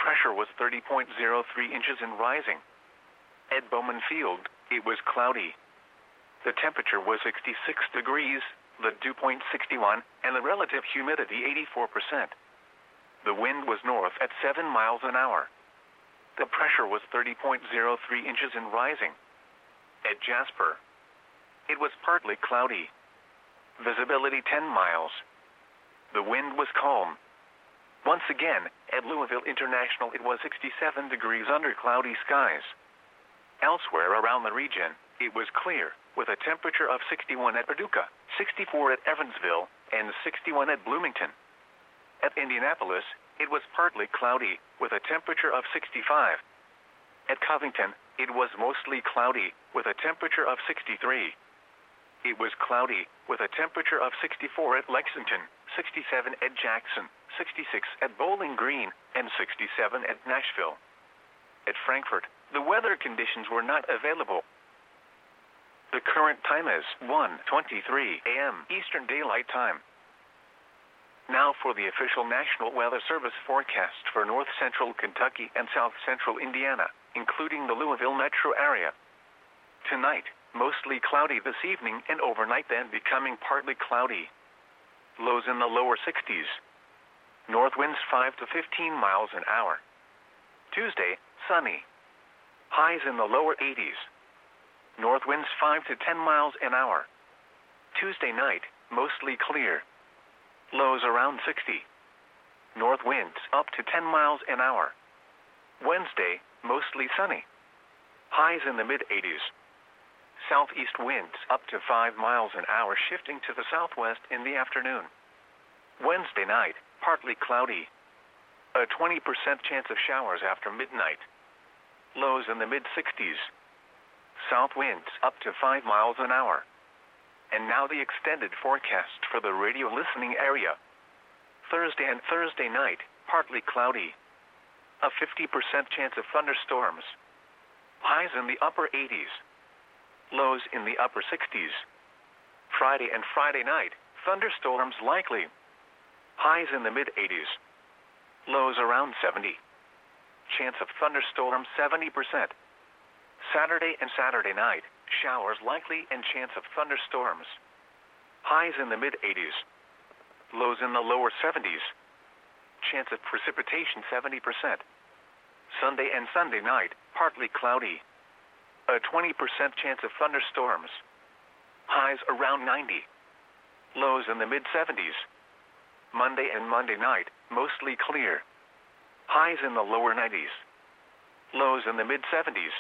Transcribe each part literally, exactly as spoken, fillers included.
pressure was thirty point zero three inches and rising. At Bowman Field, it was cloudy. The temperature was sixty-six degrees, the dew point sixty-one, and the relative humidity eighty-four percent. The wind was north at seven miles an hour. The pressure was thirty point zero three inches and rising. At Jasper, it was partly cloudy. Visibility ten miles. The wind was calm. Once again, at Louisville International, it was sixty-seven degrees under cloudy skies. Elsewhere around the region, it was clear, with a temperature of sixty-one at Paducah, sixty-four at Evansville, and sixty-one at Bloomington. At Indianapolis, it was partly cloudy, with a temperature of sixty-five. At Covington, it was mostly cloudy, with a temperature of sixty-three. It was cloudy, with a temperature of sixty-four at Lexington, sixty-seven at Jackson, sixty-six at Bowling Green, and sixty-seven at Nashville. At Frankfort, the weather conditions were not available. The current time is one twenty-three a m Eastern Daylight Time. Now for the official National Weather Service forecast for north central Kentucky and south central Indiana, including the Louisville metro area. Tonight, mostly cloudy this evening and overnight, then becoming partly cloudy. Lows in the lower sixties. North winds five to fifteen miles an hour. Tuesday, sunny. Highs in the lower eighties. North winds five to ten miles an hour. Tuesday night, mostly clear. Lows around sixty. North winds up to ten miles an hour. Wednesday, mostly sunny. Highs in the mid eighties. Southeast winds up to five miles an hour, shifting to the southwest in the afternoon. Wednesday night, partly cloudy. A twenty percent chance of showers after midnight. Lows in the mid sixties. South winds up to five miles an hour. And now the extended forecast for the radio listening area. Thursday and Thursday night, partly cloudy. A fifty percent chance of thunderstorms. Highs in the upper eighties. Lows in the upper sixties. Friday and Friday night, thunderstorms likely. Highs in the mid eighties. Lows around seventy. Chance of thunderstorms seventy percent. Saturday and Saturday night, showers likely and chance of thunderstorms. Highs in the mid eighties. Lows in the lower seventies. Chance of precipitation seventy percent. Sunday and Sunday night, partly cloudy. A twenty percent chance of thunderstorms. Highs around ninety. Lows in the mid seventies. Monday and Monday night, mostly clear. Highs in the lower nineties. Lows in the mid seventies.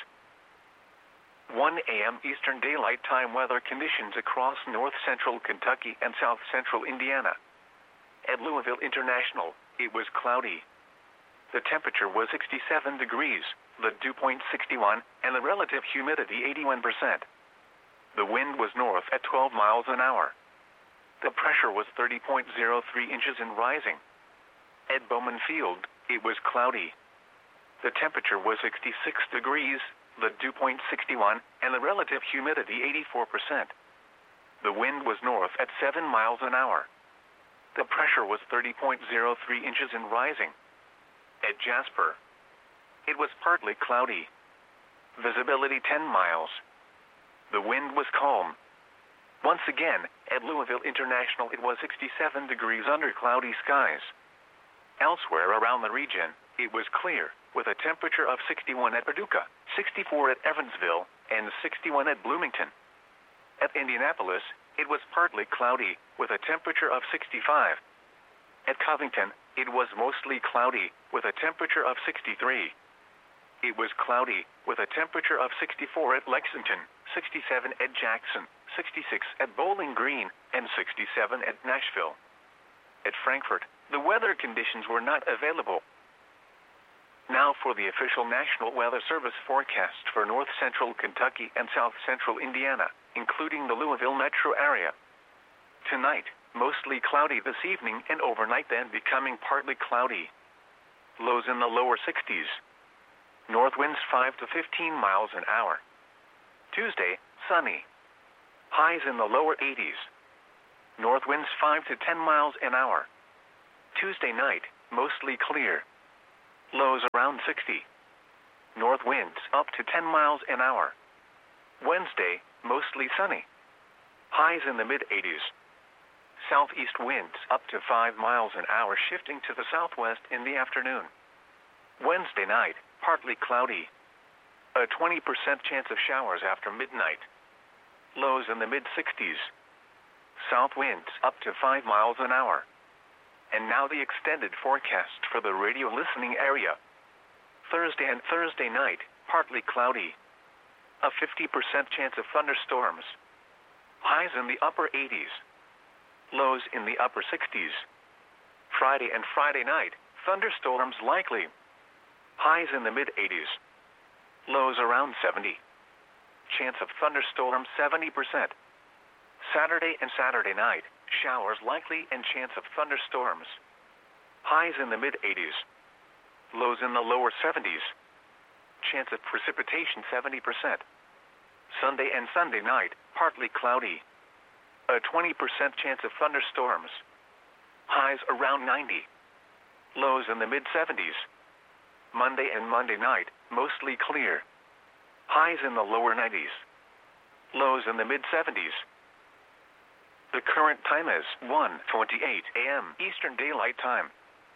one a m Eastern Daylight Time weather conditions across north central Kentucky and south central Indiana. At Louisville International, it was cloudy. The temperature was sixty-seven degrees, the dew point sixty-one, and the relative humidity eighty-one percent. The wind was north at twelve miles an hour. The pressure was thirty point zero three inches and rising. At Bowman Field, it was cloudy. The temperature was sixty-six degrees, the dew point sixty-one, and the relative humidity eighty-four percent. The wind was north at seven miles an hour. The pressure was thirty point zero three inches and rising. At Jasper, it was partly cloudy. Visibility ten miles. The wind was calm. Once again, at Louisville International, it was sixty-seven degrees under cloudy skies. Elsewhere around the region, it was clear, with a temperature of sixty-one at Paducah, sixty-four at Evansville, and sixty-one at Bloomington. At Indianapolis, it was partly cloudy, with a temperature of sixty-five. At Covington, it was mostly cloudy, with a temperature of sixty-three. It was cloudy, with a temperature of sixty-four at Lexington, sixty-seven at Jackson, sixty-six at Bowling Green, and sixty-seven at Nashville. At Frankfort, the weather conditions were not available. Now for the official National Weather Service forecast for north central Kentucky and south central Indiana, including the Louisville metro area. Tonight, mostly cloudy this evening and overnight, then becoming partly cloudy. Lows in the lower sixties. North winds five to fifteen miles an hour. Tuesday, sunny. Highs in the lower eighties. North winds five to ten miles an hour. Tuesday night, mostly clear. Lows around around sixty. North winds up to ten miles an hour. Wednesday, mostly sunny. Highs in the mid eighties. Southeast winds up to five miles an hour, shifting to the southwest in the afternoon. Wednesday night, partly cloudy. A twenty percent chance of showers after midnight. Lows in the mid sixties. South winds up to five miles an hour. And now the extended forecast for the radio listening area. Thursday and Thursday night, partly cloudy. A fifty percent chance of thunderstorms. Highs in the upper eighties. Lows in the upper sixties. Friday and Friday night, thunderstorms likely. Highs in the mid eighties. Lows around seventy. Chance of thunderstorms seventy percent. Saturday and Saturday night, showers likely and chance of thunderstorms. Highs in the mid eighties. Lows in the lower seventies. Chance of precipitation seventy percent. Sunday and Sunday night, partly cloudy. A twenty percent chance of thunderstorms. Highs around ninety. Lows in the mid seventies. Monday and Monday night, mostly clear. Highs in the lower nineties. Lows in the mid seventies. The current time is one twenty-eight a m Eastern Daylight Time.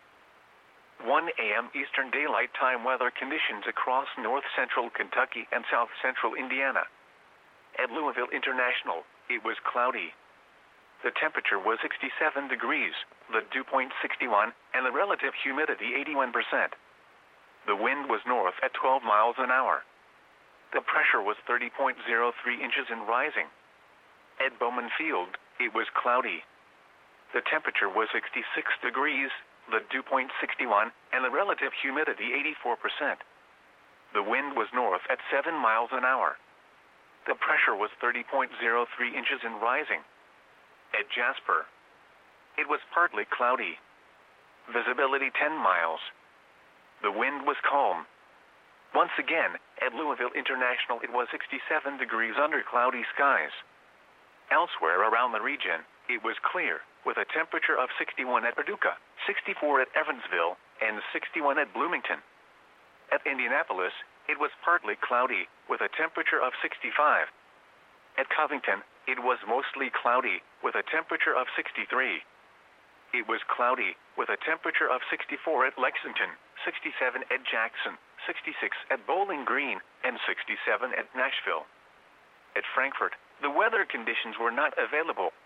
one a m Eastern Daylight Time weather conditions across north central Kentucky and south central Indiana. At Louisville International, it was cloudy. The temperature was sixty-seven degrees, the dew point sixty-one, and the relative humidity eighty-one percent. The wind was north at twelve miles an hour. The pressure was thirty point zero three inches and rising. At Bowman Field, it was cloudy. The temperature was sixty-six degrees, the dew point sixty-one, and the relative humidity eighty-four percent. The wind was north at seven miles an hour. The pressure was thirty point zero three inches and rising. At Jasper, it was partly cloudy. Visibility ten miles. The wind was calm. Once again, at Louisville International, it was sixty-seven degrees under cloudy skies. Elsewhere around the region, it was clear, with a temperature of sixty-one at Paducah, sixty-four at Evansville, and sixty-one at Bloomington. At Indianapolis, it was partly cloudy, with a temperature of sixty-five. At Covington, it was mostly cloudy, with a temperature of sixty-three. It was cloudy, with a temperature of sixty-four at Lexington, sixty-seven at Jackson, sixty-six at Bowling Green, and sixty-seven at Nashville. At Frankfort, the weather conditions were not available.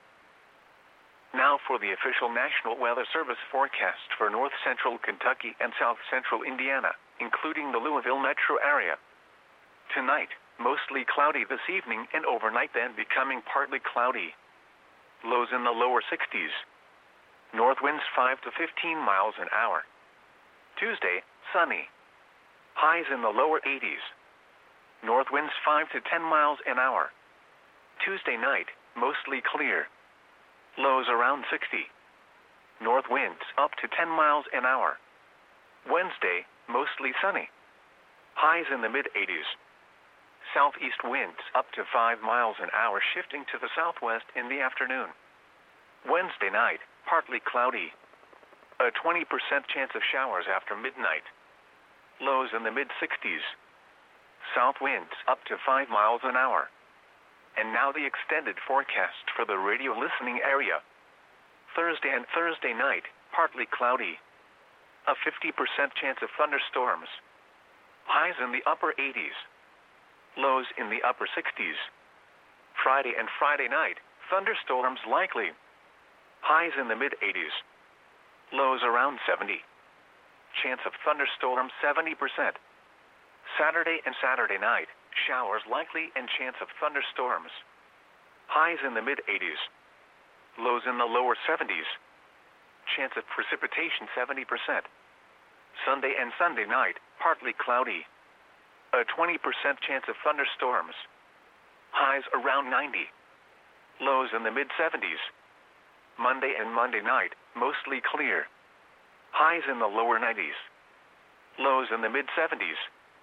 Now for the official National Weather Service forecast for north central Kentucky and south central Indiana, including the Louisville metro area. Tonight, mostly cloudy this evening and overnight, then becoming partly cloudy. Lows in the lower sixties. North winds five to fifteen miles an hour. Tuesday, sunny. Highs in the lower eighties. North winds five to ten miles an hour. Tuesday night, mostly clear. Lows around sixty. North winds up to ten miles an hour. Wednesday, mostly sunny. Highs in the mid eighties. Southeast winds up to five miles an hour, shifting to the southwest in the afternoon. Wednesday night, partly cloudy. A twenty percent chance of showers after midnight. Lows in the mid sixties. South winds up to five miles an hour. And now the extended forecast for the radio listening area. Thursday and Thursday night, partly cloudy. A fifty percent chance of thunderstorms. Highs in the upper eighties. Lows in the upper sixties. Friday and Friday night, thunderstorms likely. Highs in the mid eighties. Lows around seventy. Chance of thunderstorms seventy percent. Saturday and Saturday night, showers likely and chance of thunderstorms. Highs in the mid eighties. Lows in the lower seventies. Chance of precipitation seventy percent. Sunday and Sunday night, partly cloudy. A twenty percent chance of thunderstorms. Highs around ninety. Lows in the mid seventies. Monday and Monday night, mostly clear. Highs in the lower nineties. Lows in the mid seventies.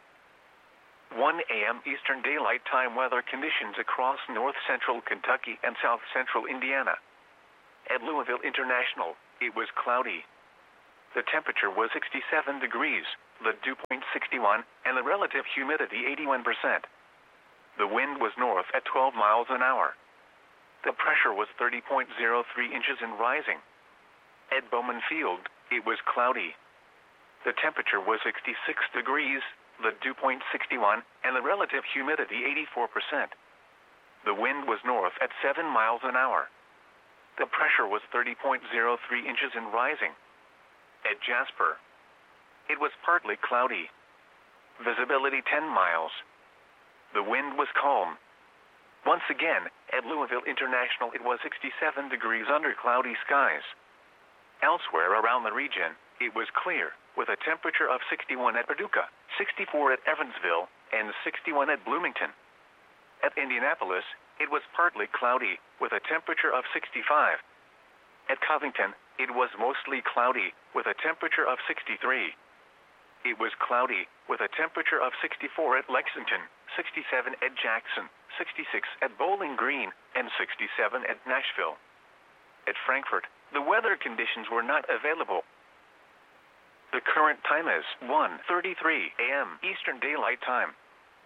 one a m Eastern Daylight Time weather conditions across north central Kentucky and south central Indiana. At Louisville International, it was cloudy. The temperature was sixty-seven degrees, the dew point sixty-one, and the relative humidity eighty-one percent. The wind was north at twelve miles an hour. The pressure was thirty point zero three inches and rising. At Bowman Field, it was cloudy. The temperature was sixty-six degrees, the dew point sixty-one, and the relative humidity eighty-four percent. The wind was north at seven miles an hour. The pressure was thirty point zero three inches and rising. At Jasper, it was partly cloudy. Visibility ten miles. The wind was calm. Once again, at Louisville International it was sixty-seven degrees under cloudy skies. Elsewhere around the region, it was clear, with a temperature of sixty-one at Paducah, sixty-four at Evansville, and sixty-one at Bloomington. At Indianapolis, it was partly cloudy, with a temperature of sixty-five. At Covington, it was mostly cloudy, with a temperature of sixty-three. It was cloudy, with a temperature of sixty-four at Lexington, sixty-seven at Jackson, sixty-six at Bowling Green, and sixty-seven at Nashville. At Frankfort, the weather conditions were not available. The current time is one thirty-three a m Eastern Daylight Time.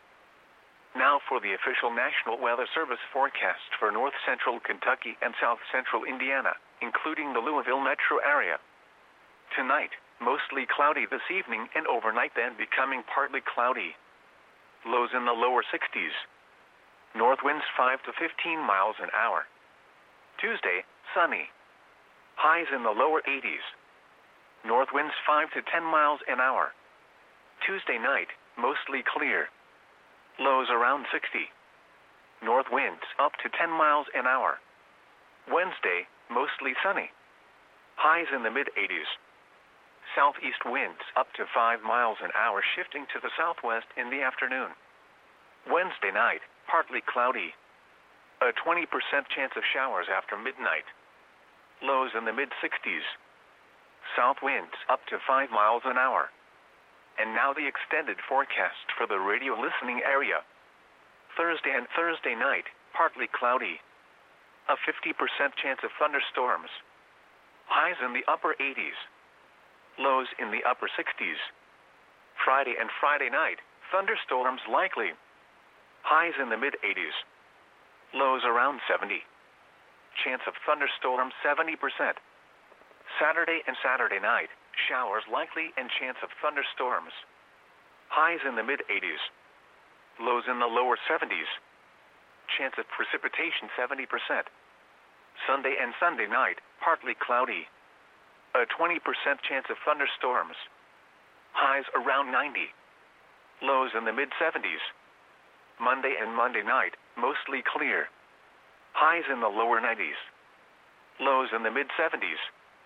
Now for the official National Weather Service forecast for north central Kentucky and south central Indiana, including the Louisville metro area. Tonight, mostly cloudy this evening and overnight, then becoming partly cloudy. Lows in the lower sixties. North winds five to fifteen miles an hour. Tuesday, sunny. Highs in the lower eighties. North winds five to ten miles an hour. Tuesday night, mostly clear. Lows around sixty. North winds up to ten miles an hour. Wednesday, mostly sunny. Highs in the mid eighties. Southeast winds up to five miles an hour, shifting to the southwest in the afternoon. Wednesday night, partly cloudy. A twenty percent chance of showers after midnight. Lows in the mid sixties. South winds up to five miles an hour. And now the extended forecast for the radio listening area. Thursday and Thursday night, partly cloudy. A fifty percent chance of thunderstorms. Highs in the upper eighties. Lows in the upper sixties. Friday and Friday night, thunderstorms likely. Highs in the mid eighties. Lows around seventy. Chance of thunderstorms seventy percent. Saturday and Saturday night, showers likely and chance of thunderstorms. Highs in the mid eighties. Lows in the lower seventies. Chance of precipitation seventy percent. Sunday and Sunday night, partly cloudy. A twenty percent chance of thunderstorms. Highs around ninety. Lows in the mid seventies. Monday and Monday night, mostly clear. Highs in the lower nineties. Lows in the mid seventies.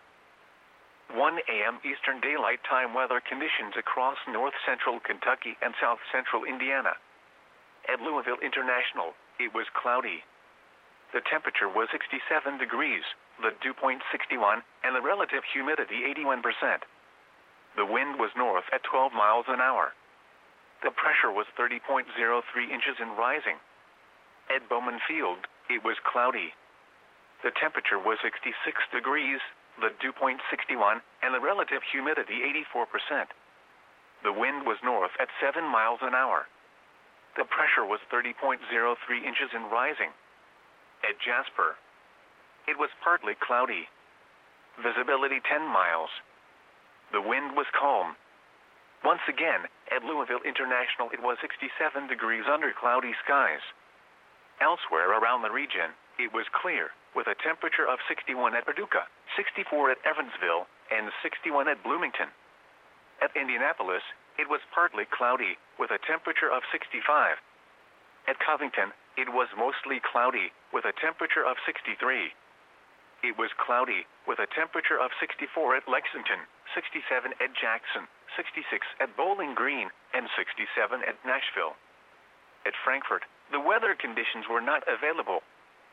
one a m Eastern Daylight Time weather conditions across north central Kentucky and south central Indiana. At Louisville International, it was cloudy. The temperature was sixty-seven degrees, the dew point sixty-one, and the relative humidity eighty-one percent. The wind was north at twelve miles an hour. The pressure was thirty point zero three inches and rising. At Bowman Field, it was cloudy. The temperature was sixty-six degrees, the dew point sixty-one, and the relative humidity eighty-four percent. The wind was north at seven miles an hour. The pressure was thirty point zero three inches and rising. At Jasper, it was partly cloudy. Visibility ten miles. The wind was calm. Once again, at Louisville International it was sixty-seven degrees under cloudy skies. Elsewhere around the region, it was clear, with a temperature of sixty-one at Paducah, sixty-four at Evansville, and sixty-one at Bloomington. At Indianapolis, it was partly cloudy, with a temperature of sixty-five. At Covington, it was mostly cloudy, with a temperature of sixty-three. It was cloudy, with a temperature of sixty-four at Lexington, sixty-seven at Jackson, sixty-six at Bowling Green, and sixty-seven at Nashville. At Frankfort, the weather conditions were not available.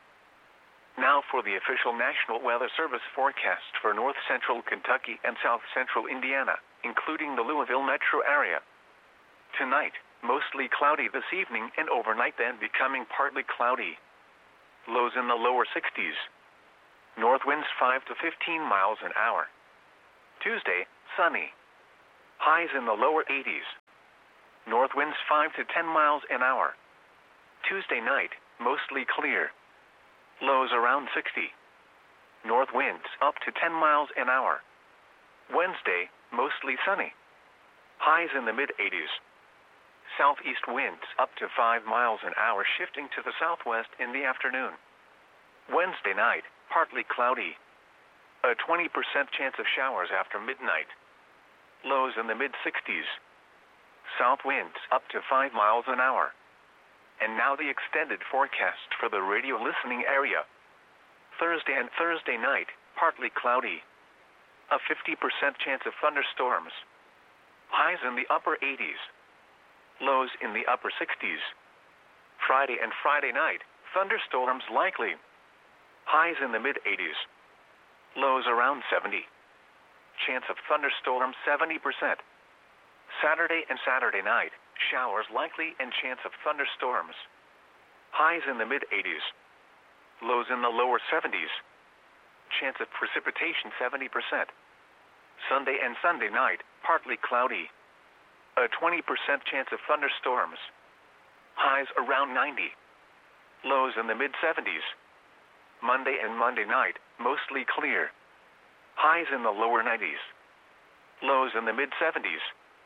Now for the official National Weather Service forecast for north central Kentucky and south central Indiana, including the Louisville metro area. Tonight, mostly cloudy this evening and overnight, then becoming partly cloudy. Lows in the lower sixties. North winds five to fifteen miles an hour. Tuesday, sunny. Highs in the lower eighties. North winds five to ten miles an hour. Tuesday night, mostly clear. Lows around sixty. North winds up to ten miles an hour. Wednesday, mostly sunny. Highs in the mid-eighties. Southeast winds up to five miles an hour, shifting to the southwest in the afternoon. Wednesday night, partly cloudy. A twenty percent chance of showers after midnight. Lows in the mid-sixties. South winds up to five miles an hour. And now the extended forecast for the radio listening area. Thursday and Thursday night, partly cloudy. A fifty percent chance of thunderstorms. Highs in the upper eighties. Lows in the upper sixties. Friday and Friday night, thunderstorms likely. Highs in the mid-eighties. Lows around seventy. Chance of thunderstorms seventy percent. Saturday and Saturday night, showers likely and chance of thunderstorms. Highs in the mid-eighties. Lows in the lower seventies. Chance of precipitation seventy percent. Sunday and Sunday night, partly cloudy. A twenty percent chance of thunderstorms. Highs around ninety. Lows in the mid-seventies. Monday and Monday night, mostly clear. Highs in the lower nineties. Lows in the mid-seventies.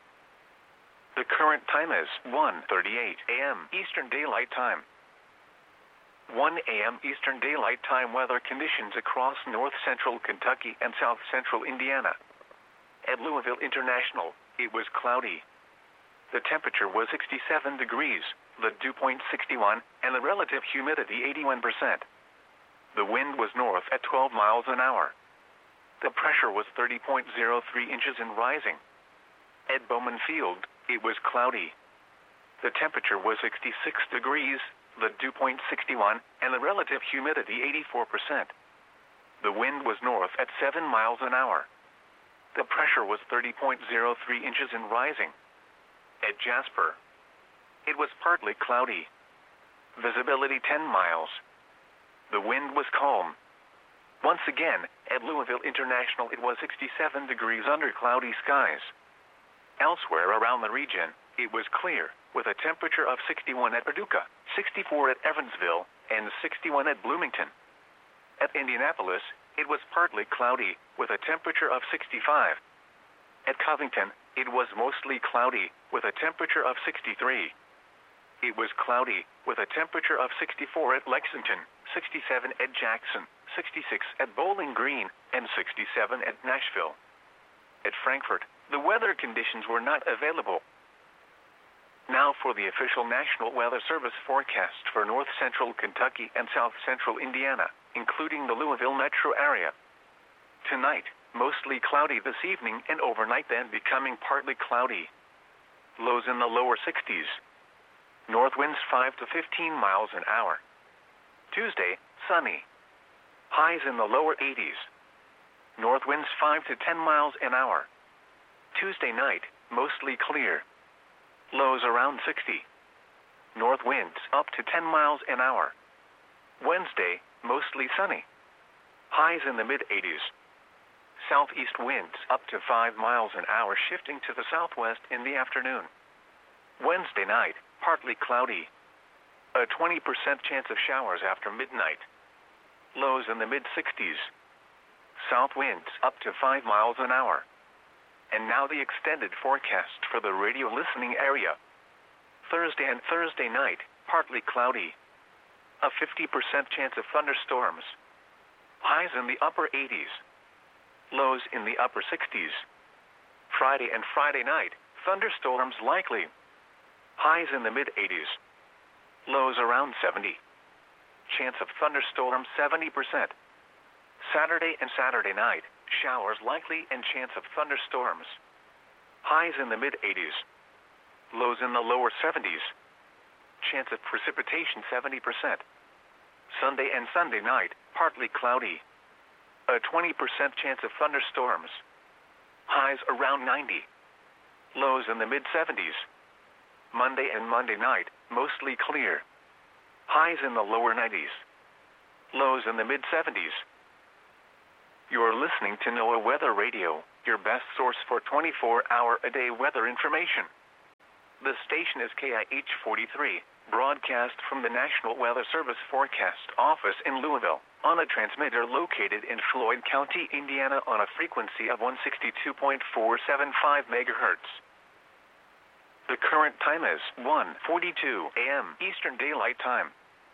The current time is one thirty-eight a m Eastern Daylight Time. one a m Eastern Daylight Time weather conditions across north-central Kentucky and south-central Indiana. At Louisville International, it was cloudy. The temperature was sixty-seven degrees, the dew point sixty-one, and the relative humidity eighty-one percent. The wind was north at twelve miles an hour. The pressure was thirty point zero three inches and rising. At Bowman Field, it was cloudy. The temperature was sixty-six degrees, the dew point sixty-one, and the relative humidity eighty-four percent. The wind was north at seven miles an hour. The pressure was thirty point zero three inches and rising. At Jasper, it was partly cloudy. Visibility ten miles. The wind was calm. Once again, at Louisville International, it was sixty-seven degrees under cloudy skies. Elsewhere around the region, it was clear, with a temperature of sixty-one at Paducah, sixty-four at Evansville, and sixty-one at Bloomington. At Indianapolis, it was partly cloudy, with a temperature of sixty-five. At Covington, it was mostly cloudy, with a temperature of sixty-three. It was cloudy, with a temperature of sixty-four at Lexington, sixty-seven at Jackson, sixty-six at Bowling Green, and sixty-seven at Nashville. At Frankfort, the weather conditions were not available. Now for the official National Weather Service forecast for north-central Kentucky and south-central Indiana, including the Louisville metro area. Tonight, mostly cloudy this evening and overnight, then becoming partly cloudy. Lows in the lower sixties. North winds five to fifteen miles an hour. Tuesday, sunny. Highs in the lower eighties. North winds five to ten miles an hour. Tuesday night, mostly clear. Lows around sixty. North winds up to ten miles an hour. Wednesday, mostly sunny. Highs in the mid-eighties. Southeast winds up to five miles an hour, shifting to the southwest in the afternoon. Wednesday night, partly cloudy. A twenty percent chance of showers after midnight. Lows in the mid-sixties. South winds up to five miles an hour. And now the extended forecast for the radio listening area. Thursday and Thursday night, partly cloudy. A fifty percent chance of thunderstorms. Highs in the upper eighties. Lows in the upper sixties. Friday and Friday night, thunderstorms likely. Highs in the mid-eighties. Lows around seventy. Chance of thunderstorms seventy percent. Saturday and Saturday night, showers likely and chance of thunderstorms. Highs in the mid-eighties. Lows in the lower seventies. Chance of precipitation seventy percent. Sunday and Sunday night, partly cloudy. A twenty percent chance of thunderstorms. Highs around ninety. Lows in the mid-seventies. Monday and Monday night, mostly clear. Highs in the lower nineties. Lows in the mid-seventies. You are listening to NOAA Weather Radio. your best source for twenty-four hour a day weather information. The station is K I H forty-three, broadcast from the National Weather Service Forecast Office in Louisville, on a transmitter located in Floyd County, Indiana, on a frequency of one sixty-two point four seven five megahertz. The current time is one forty-two a m Eastern Daylight Time.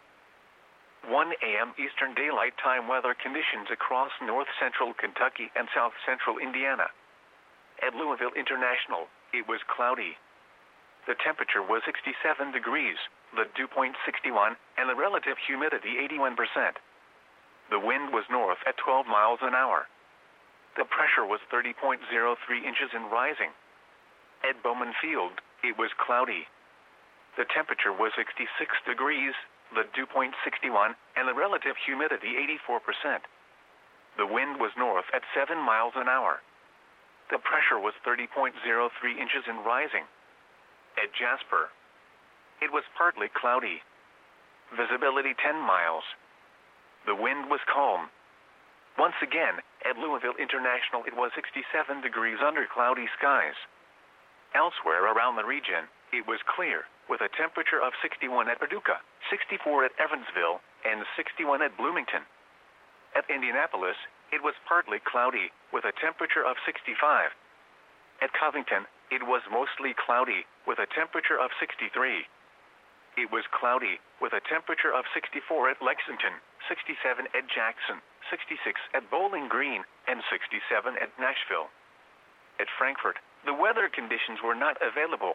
one a m Eastern Daylight Time weather conditions across north central Kentucky and south central Indiana. At Louisville International, it was cloudy. The temperature was sixty-seven degrees, the dew point sixty-one, and the relative humidity eighty-one percent. The wind was north at twelve miles an hour. The pressure was thirty point zero three inches and rising. At Bowman Field, it was cloudy. The temperature was sixty-six degrees, the dew point sixty-one, and the relative humidity eighty-four percent. The wind was north at seven miles an hour. The pressure was thirty point zero three inches and rising. At Jasper, it was partly cloudy. Visibility ten miles. The wind was calm. Once again, at Louisville International, it was sixty-seven degrees under cloudy skies. Elsewhere around the region, it was clear, with a temperature of sixty-one at Paducah, sixty-four at Evansville, and sixty-one at Bloomington. At Indianapolis, it was partly cloudy, with a temperature of sixty-five. At Covington, it was mostly cloudy, with a temperature of sixty-three. It was cloudy, with a temperature of sixty-four at Lexington, sixty-seven at Jackson, sixty-six at Bowling Green, and sixty-seven at Nashville. At Frankfort, the weather conditions were not available.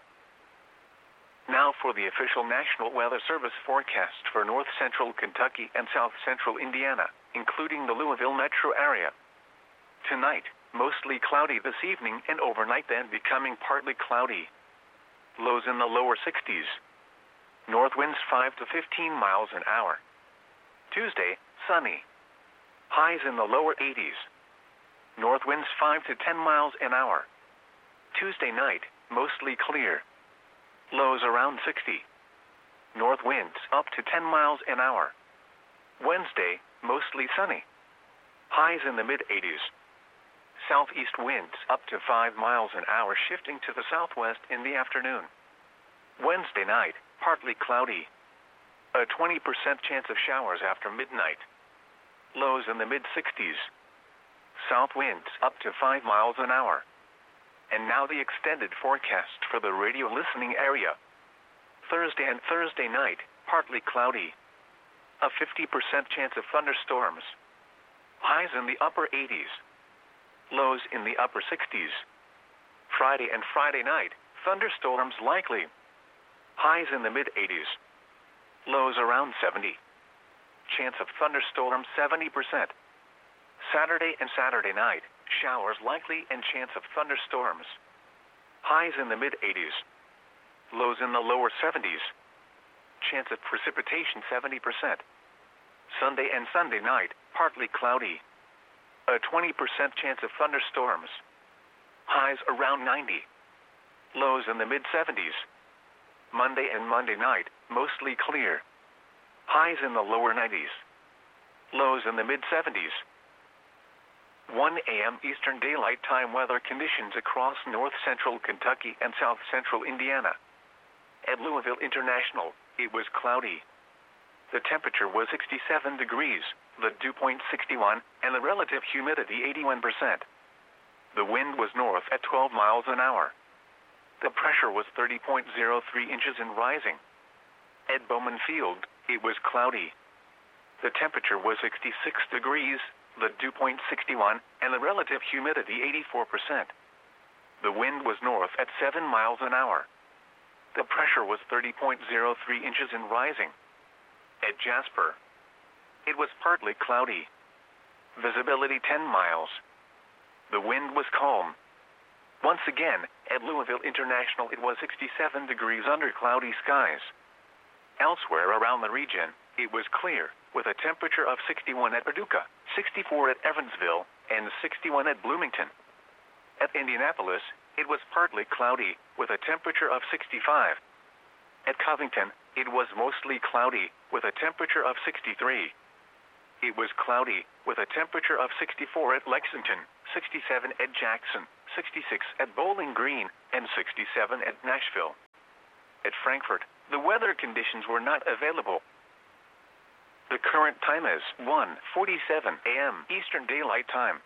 Now for the official National Weather Service forecast for north central Kentucky and south central Indiana, including the Louisville metro area. Tonight, mostly cloudy this evening and overnight, then becoming partly cloudy. Lows in the lower sixties. North winds five to fifteen miles an hour. Tuesday, sunny. Highs in the lower eighties. North winds five to ten miles an hour. Tuesday night, mostly clear. Lows around sixty. North winds up to ten miles an hour. Wednesday, mostly sunny. Highs in the mid eighties. Southeast winds up to five miles an hour, shifting to the southwest in the afternoon. Wednesday night, partly cloudy. A twenty percent chance of showers after midnight. Lows in the mid sixties. South winds up to five miles an hour. And now the extended forecast for the radio listening area. Thursday and Thursday night, partly cloudy. A fifty percent chance of thunderstorms. Highs in the upper eighties. Lows in the upper sixties. Friday and Friday night, thunderstorms likely. Highs in the mid eighties. Lows around seventy. Chance of thunderstorms seventy percent. Saturday and Saturday night, showers likely and chance of thunderstorms. Highs in the mid eighties. Lows in the lower seventies. Chance of precipitation seventy percent. Sunday and Sunday night, partly cloudy. A twenty percent chance of thunderstorms. Highs around ninety. Lows in the mid seventies. Monday and Monday night, mostly clear. Highs in the lower nineties. Lows in the mid seventies. one a m Eastern Daylight Time weather conditions across north central Kentucky and south central Indiana. At Louisville International, it was cloudy. The temperature was sixty-seven degrees, the dew point sixty-one, and the relative humidity eighty-one percent. The wind was north at twelve miles an hour. The pressure was thirty point zero three inches and rising. At Bowman Field, it was cloudy. The temperature was sixty-six degrees, the dew point sixty-one, and the relative humidity eighty-four percent. The wind was north at seven miles an hour. The pressure was thirty point zero three inches and rising. At Jasper, it was partly cloudy. Visibility ten miles. The wind was calm. Once again, at Louisville International, it was sixty-seven degrees under cloudy skies. Elsewhere around the region, it was clear, with a temperature of sixty-one at Paducah, sixty-four at Evansville, and sixty-one at Bloomington. At Indianapolis, it was partly cloudy, with a temperature of sixty-five. At Covington, it was mostly cloudy, with a temperature of sixty-three. It was cloudy, with a temperature of sixty-four at Lexington, sixty-seven at Jackson, sixty-six at Bowling Green, and sixty-seven at Nashville. At Frankfurt, the weather conditions were not available. The current time is one forty-seven a m Eastern Daylight Time.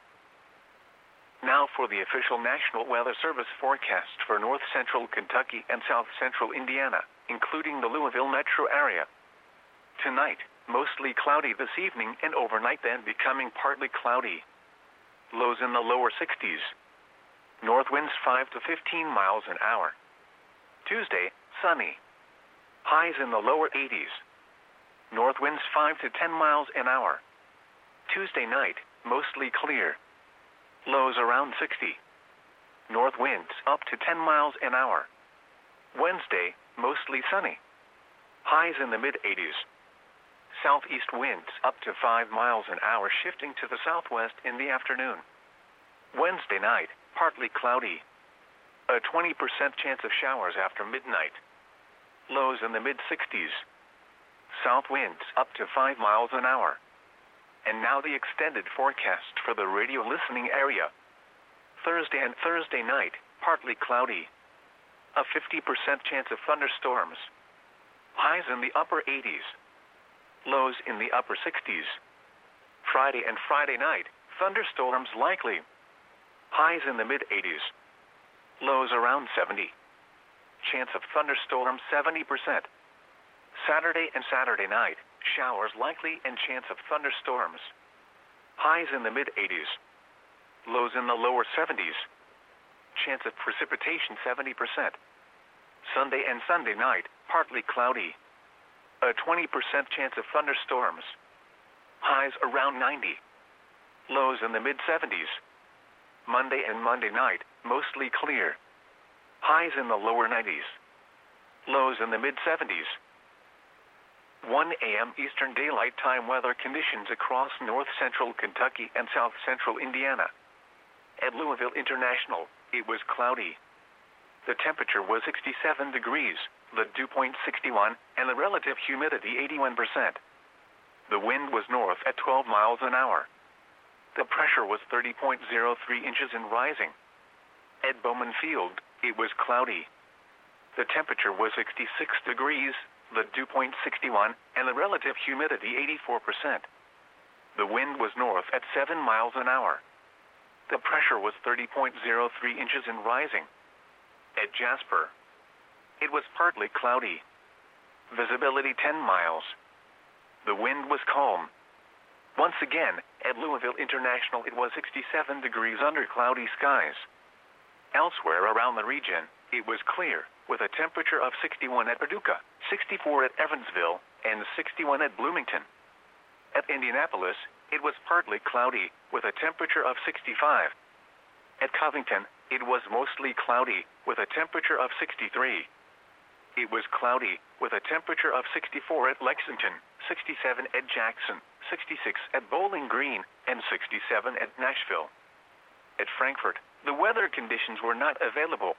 Now for the official National Weather Service forecast for north central Kentucky and south central Indiana, including the Louisville metro area. Tonight, mostly cloudy this evening and overnight, then becoming partly cloudy. Lows in the lower sixties. North winds five to fifteen miles an hour. Tuesday, sunny. Highs in the lower eighties. North winds five to ten miles an hour. Tuesday night, mostly clear. Lows around sixty. North winds up to ten miles an hour. Wednesday, mostly sunny. Highs in the mid-eighties. Southeast winds up to five miles an hour, shifting to the southwest in the afternoon. Wednesday night, partly cloudy. A twenty percent chance of showers after midnight. Lows in the mid-sixties. South winds up to five miles an hour. And now the extended forecast for the radio listening area. Thursday and Thursday night, partly cloudy. A fifty percent chance of thunderstorms. Highs in the upper eighties. Lows in the upper sixties. Friday and Friday night, thunderstorms likely. Highs in the mid-eighties. Lows around seventy. Chance of thunderstorms seventy percent. Saturday and Saturday night, showers likely and chance of thunderstorms. Highs in the mid-eighties. Lows in the lower seventies. Chance of precipitation seventy percent. Sunday and Sunday night, partly cloudy. A twenty percent chance of thunderstorms. Highs around ninety. Lows in the mid-seventies. Monday and Monday night, mostly clear. Highs in the lower nineties. Lows in the mid-seventies. one a m Eastern Daylight Time weather conditions across north central Kentucky and south central Indiana. At Louisville International, it was cloudy. The temperature was sixty-seven degrees, the dew point sixty-one, and the relative humidity eighty-one percent. The wind was north at twelve miles an hour. The pressure was thirty point zero three inches and rising. At Bowman Field, it was cloudy. The temperature was sixty-six degrees, the dew point sixty-one, and the relative humidity eighty-four percent. The wind was north at seven miles an hour. The pressure was thirty point zero three inches and rising. At Jasper, it was partly cloudy. Visibility ten miles. The wind was calm. Once again, at Louisville International, it was sixty-seven degrees under cloudy skies. Elsewhere around the region, it was clear, with a temperature of sixty-one at Paducah, sixty-four at Evansville, and sixty-one at Bloomington. At Indianapolis, it was partly cloudy, with a temperature of sixty-five. At Covington, it was mostly cloudy, with a temperature of sixty-three. It was cloudy, with a temperature of sixty-four at Lexington, sixty-seven at Jackson, sixty-six at Bowling Green, and sixty-seven at Nashville. At Frankfurt, the weather conditions were not available.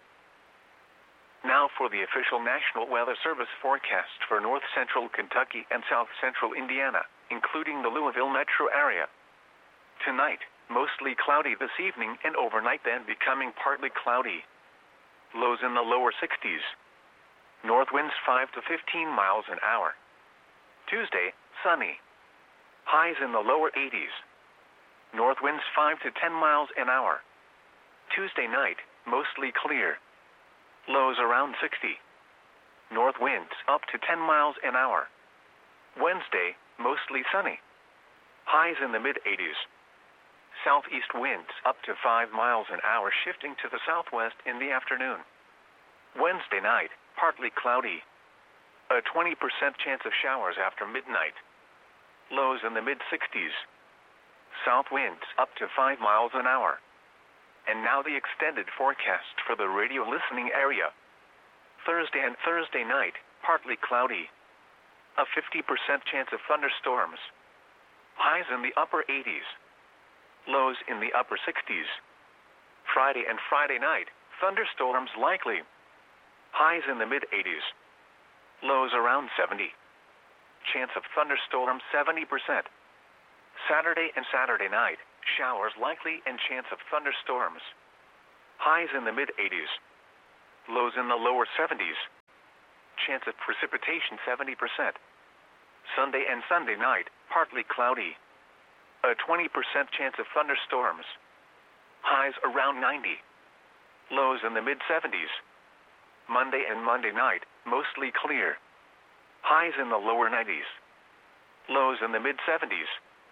Now for the official National Weather Service forecast for north central Kentucky and south central Indiana, including the Louisville metro area. Tonight, mostly cloudy this evening and overnight, then becoming partly cloudy. Lows in the lower sixties. North winds five to fifteen miles an hour. Tuesday, sunny. Highs in the lower eighties. North winds five to ten miles an hour. Tuesday night, mostly clear. Lows around sixty. North winds up to ten miles an hour. Wednesday, mostly sunny. Highs in the mid-eighties. Southeast winds up to five miles an hour, shifting to the southwest in the afternoon. Wednesday night, partly cloudy. A twenty percent chance of showers after midnight. Lows in the mid-sixties. South winds up to five miles an hour. And now the extended forecast for the radio listening area. Thursday and Thursday night, partly cloudy. A fifty percent chance of thunderstorms. Highs in the upper eighties. Lows in the upper sixties. Friday and Friday night, thunderstorms likely. Highs in the mid-eighties. Lows around seventy. Chance of thunderstorms seventy percent. Saturday and Saturday night, showers likely and chance of thunderstorms. Highs in the mid eighties. Lows in the lower seventies. Chance of precipitation seventy percent. Sunday and Sunday night, partly cloudy. A twenty percent chance of thunderstorms. Highs around ninety. Lows in the mid seventies. Monday and Monday night, mostly clear. Highs in the lower nineties. Lows in the mid seventies.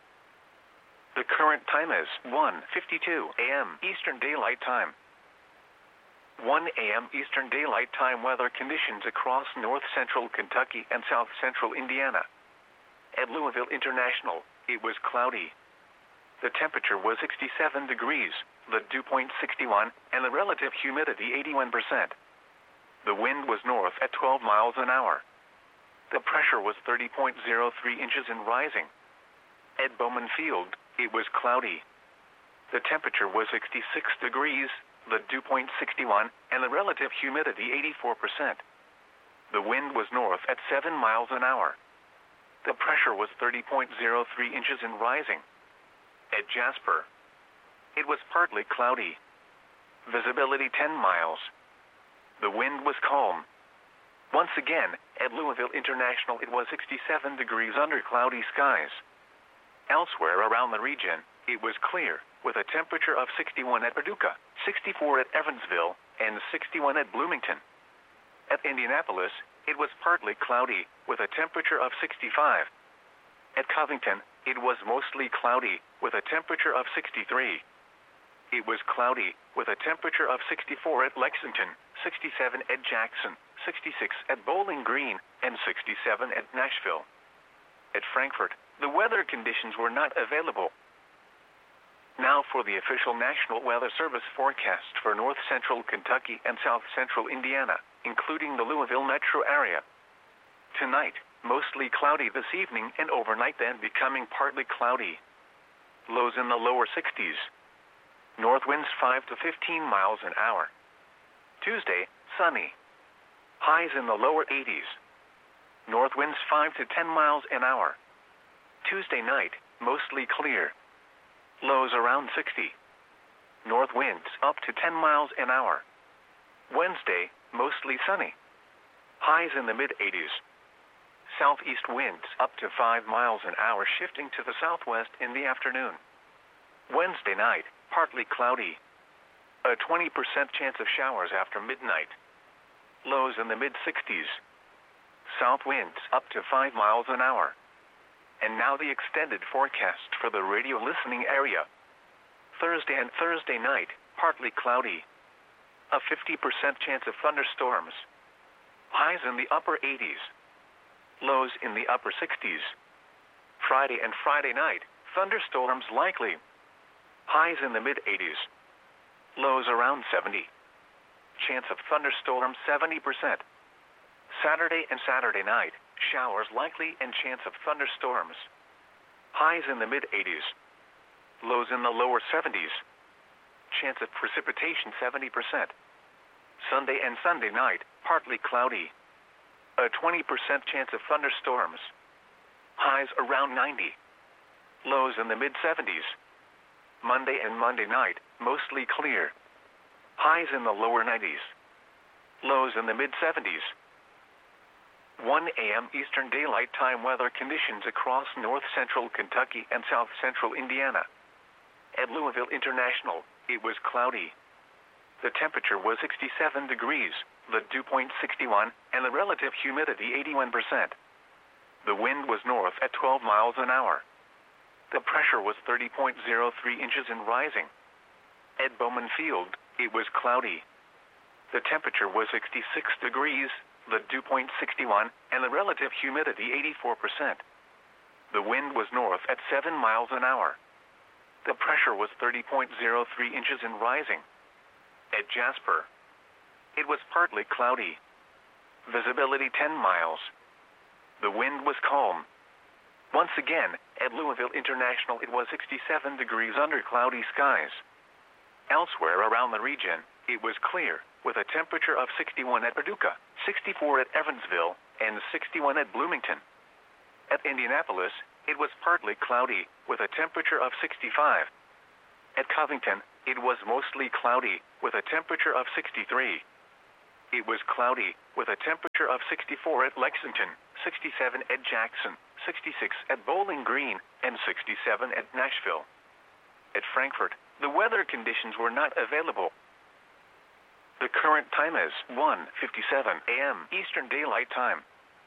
The current time is one fifty-two a m Eastern Daylight Time. one a m Eastern Daylight Time weather conditions across north central Kentucky and south central Indiana. At Louisville International, it was cloudy. The temperature was sixty-seven degrees, the dew point sixty-one, and the relative humidity eighty-one percent. The wind was north at twelve miles an hour. The pressure was thirty point zero three inches and rising. At Bowman Field, it was cloudy. The temperature was sixty-six degrees, the dew point sixty-one, and the relative humidity eighty-four percent. The wind was north at seven miles an hour. The pressure was thirty point zero three inches and rising. At Jasper, it was partly cloudy. Visibility ten miles. The wind was calm. Once again, at Louisville International, it was sixty-seven degrees under cloudy skies. Elsewhere around the region, it was clear, with a temperature of sixty-one at Paducah, sixty-four at Evansville, and sixty-one at Bloomington. At Indianapolis, it was partly cloudy, with a temperature of sixty-five. At Covington, it was mostly cloudy, with a temperature of sixty-three. It was cloudy, with a temperature of sixty-four at Lexington, sixty-seven at Jackson, sixty-six at Bowling Green, and sixty-seven at Nashville. At Frankfort, the weather conditions were not available. Now for the official National Weather Service forecast for north central Kentucky and south central Indiana, including the Louisville metro area. Tonight, mostly cloudy this evening and overnight, then becoming partly cloudy. Lows in the lower sixties. North winds five to fifteen miles an hour. Tuesday, sunny. Highs in the lower eighties. North winds five to ten miles an hour. Tuesday night, mostly clear. Lows around sixty. North winds up to ten miles an hour. Wednesday, mostly sunny. Highs in the mid eighties. Southeast winds up to five miles an hour, shifting to the southwest in the afternoon. Wednesday night, partly cloudy. A twenty percent chance of showers after midnight. Lows in the mid sixties. South winds up to five miles an hour. And now the extended forecast for the radio listening area. Thursday and Thursday night, partly cloudy. A fifty percent chance of thunderstorms. Highs in the upper eighties. Lows in the upper sixties. Friday and Friday night, thunderstorms likely. Highs in the mid eighties. Lows around seventy. Chance of thunderstorms seventy percent. Saturday and Saturday night, showers likely and chance of thunderstorms. Highs in the mid eighties. Lows in the lower seventies. Chance of precipitation seventy percent. Sunday and Sunday night, partly cloudy. A twenty percent chance of thunderstorms. Highs around ninety. Lows in the mid seventies. Monday and Monday night, mostly clear. Highs in the lower nineties. Lows in the mid seventies. one a m Eastern Daylight Time weather conditions across north central Kentucky and south central Indiana. At Louisville International, it was cloudy. The temperature was sixty-seven degrees, the dew point sixty-one, and the relative humidity eighty-one percent. The wind was north at twelve miles an hour. The pressure was thirty point zero three inches and rising. At Bowman Field, it was cloudy. The temperature was sixty-six degrees, the dew point sixty-one, and the relative humidity eighty-four percent. The wind was north at seven miles an hour. The pressure was thirty point zero three inches and rising. At Jasper, it was partly cloudy. Visibility ten miles. The wind was calm. Once again, at Louisville International, it was sixty-seven degrees under cloudy skies. Elsewhere around the region, it was clear, with a temperature of sixty-one at Paducah, sixty-four at Evansville, and sixty-one at Bloomington. At Indianapolis, it was partly cloudy, with a temperature of sixty-five. At Covington, it was mostly cloudy, with a temperature of sixty-three. It was cloudy, with a temperature of sixty-four at Lexington, sixty-seven at Jackson, sixty-six at Bowling Green, and sixty-seven at Nashville. At Frankfort, the weather conditions were not available. The current time is one fifty-seven a m Eastern Daylight Time.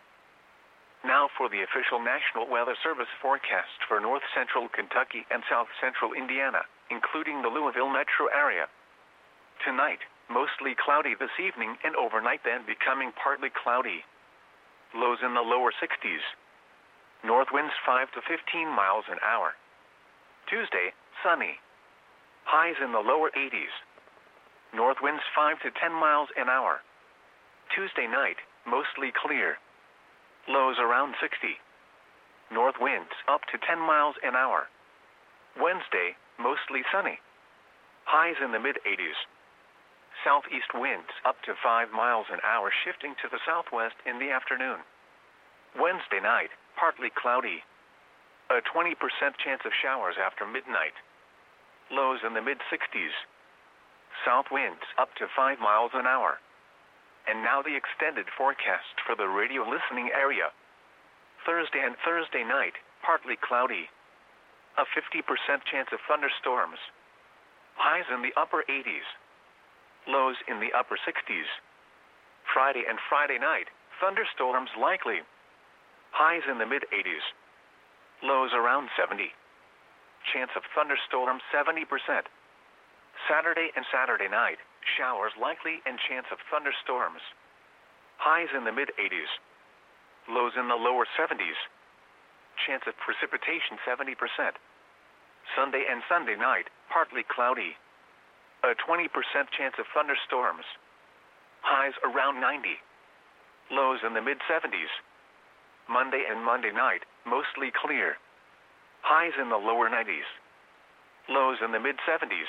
Now for the official National Weather Service forecast for north central Kentucky and south central Indiana, including the Louisville metro area. Tonight, mostly cloudy this evening and overnight, then becoming partly cloudy. Lows in the lower sixties. North winds five to fifteen miles an hour. Tuesday, sunny. Highs in the lower eighties. North winds five to ten miles an hour. Tuesday night, mostly clear. Lows around sixty. North winds up to ten miles an hour. Wednesday, mostly sunny. Highs in the mid-eighties. Southeast winds up to five miles an hour, shifting to the southwest in the afternoon. Wednesday night, partly cloudy. A twenty percent chance of showers after midnight. Lows in the mid-sixties. South winds up to five miles an hour. And now the extended forecast for the radio listening area. Thursday and Thursday night, partly cloudy. A fifty percent chance of thunderstorms. Highs in the upper eighties. Lows in the upper sixties. Friday and Friday night, thunderstorms likely. Highs in the mid-eighties. Lows around seventy. Chance of thunderstorms seventy percent. Saturday and Saturday night, showers likely and chance of thunderstorms. Highs in the mid-eighties. Lows in the lower seventies. Chance of precipitation seventy percent. Sunday and Sunday night, partly cloudy. A twenty percent chance of thunderstorms. Highs around ninety. Lows in the mid-seventies. Monday and Monday night, mostly clear. Highs in the lower nineties. Lows in the mid-seventies.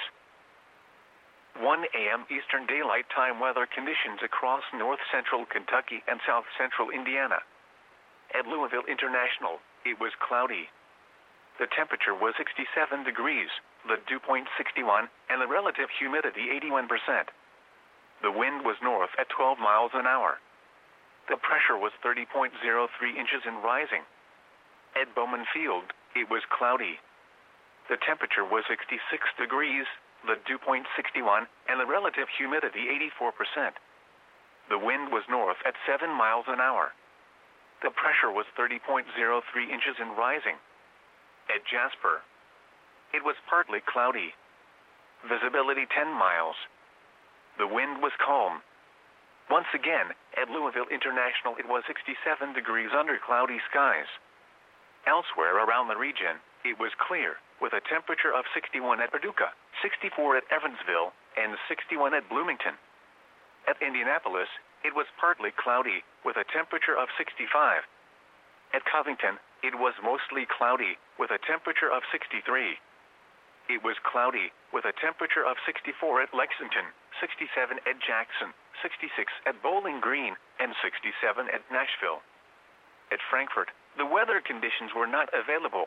one a m Eastern Daylight Time weather conditions across north central Kentucky and south central Indiana. At Louisville International, it was cloudy. The temperature was sixty-seven degrees, the dew point sixty-one, and the relative humidity eighty-one percent. The wind was north at twelve miles an hour. The pressure was thirty point zero three inches and rising. At Bowman Field, it was cloudy. The temperature was sixty-six degrees, the dew point sixty-one, and the relative humidity eighty-four percent. The wind was north at seven miles an hour. The pressure was thirty point zero three inches and rising. At Jasper, it was partly cloudy. Visibility ten miles. The wind was calm. Once again, at Louisville International, it was sixty-seven degrees under cloudy skies. Elsewhere around the region, it was clear, with a temperature of sixty-one at Paducah, sixty-four at Evansville, and sixty-one at Bloomington. At Indianapolis, it was partly cloudy, with a temperature of sixty-five. At Covington, it was mostly cloudy, with a temperature of sixty-three. It was cloudy, with a temperature of sixty-four at Lexington, sixty-seven at Jackson, sixty-six at Bowling Green, and sixty-seven at Nashville. At Frankfort, the weather conditions were not available.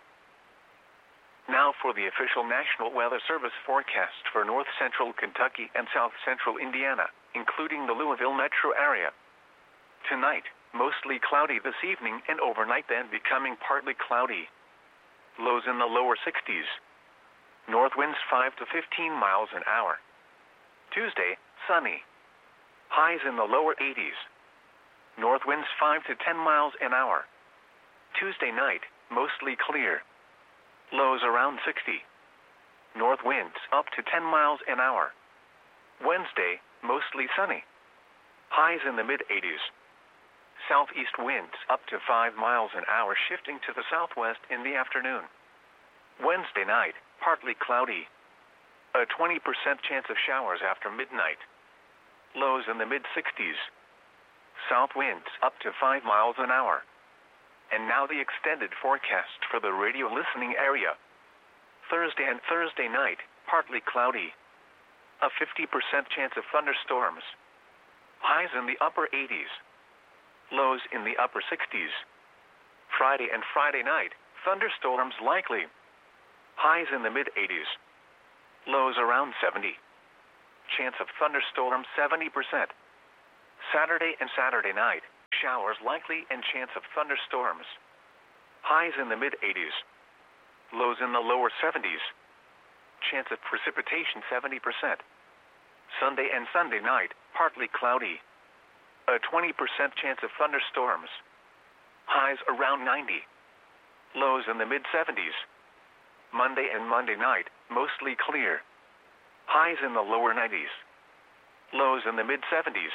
Now for the official National Weather Service forecast for north central Kentucky and south central Indiana, including the Louisville metro area. Tonight, mostly cloudy this evening and overnight, then becoming partly cloudy. Lows in the lower sixties. North winds five to fifteen miles an hour. Tuesday, sunny. Highs in the lower eighties. North winds five to ten miles an hour. Tuesday night, mostly clear. Lows around sixty. North winds up to ten miles an hour. Wednesday, mostly sunny. Highs in the mid-eighties. Southeast winds up to five miles an hour, shifting to the southwest in the afternoon. Wednesday night, partly cloudy. A twenty percent chance of showers after midnight. Lows in the mid-sixties. South winds up to five miles an hour. And now the extended forecast for the radio listening area. Thursday and Thursday night, partly cloudy. A fifty percent chance of thunderstorms. Highs in the upper eighties. Lows in the upper sixties. Friday and Friday night, thunderstorms likely. Highs in the mid-eighties. Lows around seventy. Chance of thunderstorms seventy percent. Saturday and Saturday night, showers likely and chance of thunderstorms. Highs in the mid eighties. Lows in the lower seventies. Chance of precipitation seventy percent. Sunday and Sunday night, partly cloudy. A twenty percent chance of thunderstorms. Highs around ninety. Lows in the mid seventies. Monday and Monday night, mostly clear. Highs in the lower nineties. Lows in the mid seventies.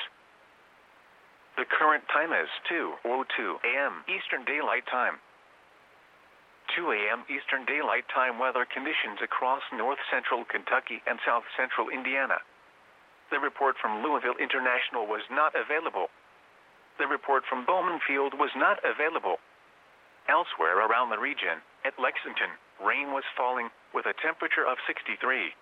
The current time is two oh two a m Eastern Daylight Time. two a m Eastern Daylight Time weather conditions across north central Kentucky and south central Indiana. The report from Louisville International was not available. The report from Bowman Field was not available. Elsewhere around the region, at Lexington, rain was falling with a temperature of sixty-three.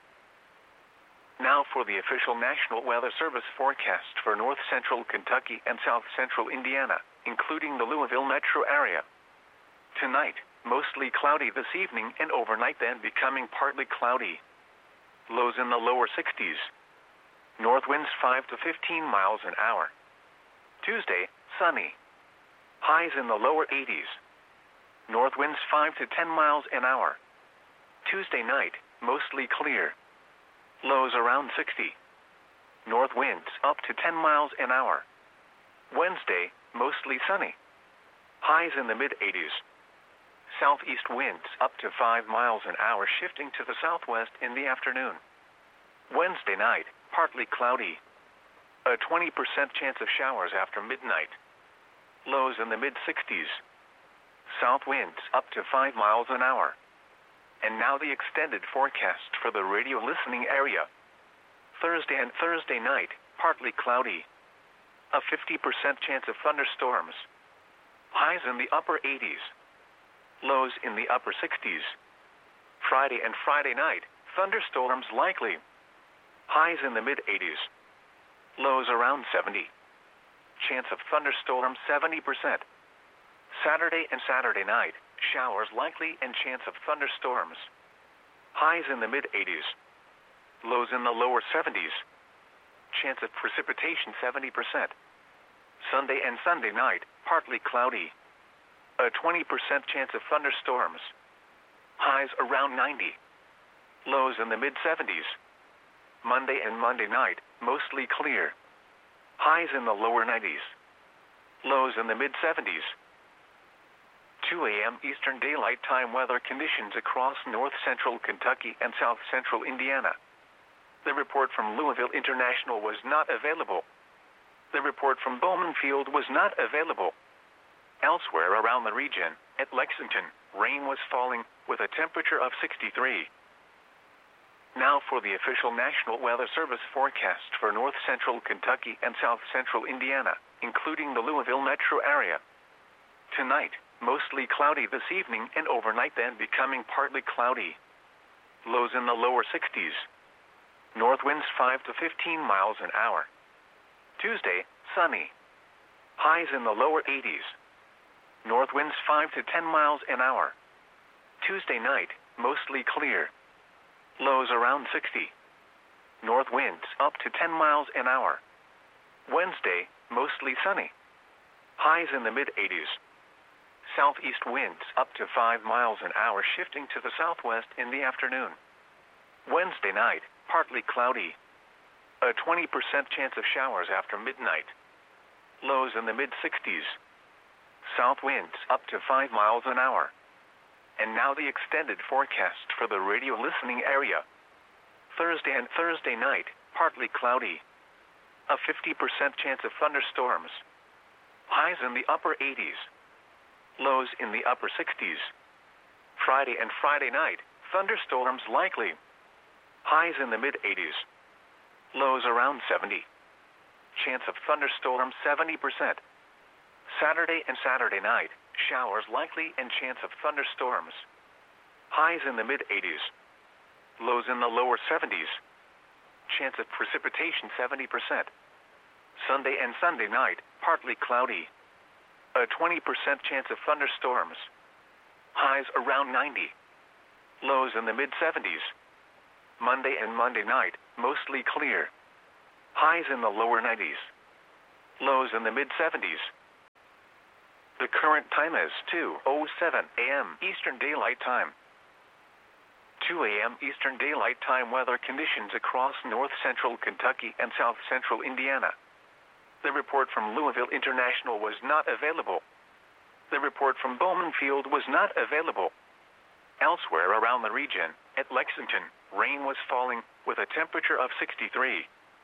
Now for the official National Weather Service forecast for north central Kentucky and south central Indiana, including the Louisville metro area. Tonight, mostly cloudy this evening and overnight then becoming partly cloudy. Lows in the lower sixties. North winds five to fifteen miles an hour. Tuesday, sunny. Highs in the lower eighties. North winds five to ten miles an hour. Tuesday night, mostly clear. Lows around sixty. North winds up to ten miles an hour. Wednesday, mostly sunny. Highs in the mid eighties. Southeast winds up to five miles an hour shifting to the southwest in the afternoon. Wednesday night, partly cloudy. A twenty percent chance of showers after midnight. Lows in the mid sixties. South winds up to five miles an hour. And now the extended forecast for the radio listening area. Thursday and Thursday night, partly cloudy. A fifty percent chance of thunderstorms. Highs in the upper eighties. Lows in the upper sixties. Friday and Friday night, thunderstorms likely. Highs in the mid eighties. Lows around seventy. Chance of thunderstorms seventy percent. Saturday and Saturday night, showers likely and chance of thunderstorms. Highs in the mid eighties. Lows in the lower seventies. Chance of precipitation seventy percent. Sunday and Sunday night, partly cloudy. A twenty percent chance of thunderstorms. Highs around ninety. Lows in the mid seventies. Monday and Monday night, mostly clear. Highs in the lower nineties. Lows in the mid seventies. two a m Eastern Daylight Time weather conditions across north central Kentucky and south central Indiana. The report from Louisville International was not available. The report from Bowman Field was not available. Elsewhere around the region, at Lexington, rain was falling with a temperature of sixty-three. Now for the official National Weather Service forecast for north central Kentucky and south central Indiana, including the Louisville metro area. Tonight, mostly cloudy this evening and overnight then becoming partly cloudy. Lows in the lower sixties. North winds five to fifteen miles an hour. Tuesday, sunny. Highs in the lower eighties. North winds five to ten miles an hour. Tuesday night, mostly clear. Lows around sixty. North winds up to ten miles an hour. Wednesday, mostly sunny. Highs in the mid eighties. Southeast winds up to five miles an hour shifting to the southwest in the afternoon. Wednesday night, partly cloudy. A twenty percent chance of showers after midnight. Lows in the mid sixties. South winds up to five miles an hour. And now the extended forecast for the radio listening area. Thursday and Thursday night, partly cloudy. A fifty percent chance of thunderstorms. Highs in the upper eighties. Lows in the upper sixties. Friday and Friday night, thunderstorms likely. Highs in the mid eighties. Lows around seventy. Chance of thunderstorms seventy percent. Saturday and Saturday night, showers likely and chance of thunderstorms. Highs in the mid eighties. Lows in the lower seventies. Chance of precipitation seventy percent. Sunday and Sunday night, partly cloudy. A twenty percent chance of thunderstorms. Highs around ninety. Lows in the mid seventies. Monday and Monday night, mostly clear. Highs in the lower nineties. Lows in the mid seventies. The current time is two oh seven a m Eastern Daylight Time. two a m Eastern Daylight Time weather conditions across north central Kentucky and south central Indiana. The report from Louisville International was not available. The report from Bowman Field was not available. Elsewhere around the region, at Lexington, rain was falling with a temperature of sixty-three.